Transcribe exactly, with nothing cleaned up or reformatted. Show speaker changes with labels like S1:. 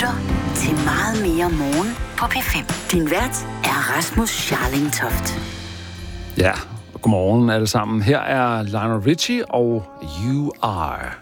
S1: lytter til Meget mere morgen på P fem. Din vært er Rasmus Scharling-Toft.
S2: Ja, godmorgen alle sammen. Her er Lionel Richie og You Are.